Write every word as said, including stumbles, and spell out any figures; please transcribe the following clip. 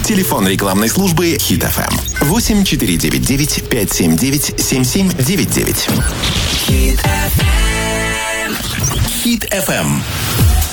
Телефон рекламной службы Хит эф эм. восемь четыре девять девять пять семь девять семь семь девять девять. Хит эф эм. Хит эф эм.